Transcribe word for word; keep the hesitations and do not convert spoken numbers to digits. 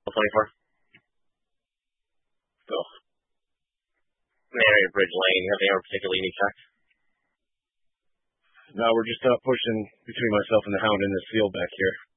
twenty-four. Oh. Mary Bridge Lane. You have any particularly unique check? No, we're just uh, pushing between myself and the hound in this field back here.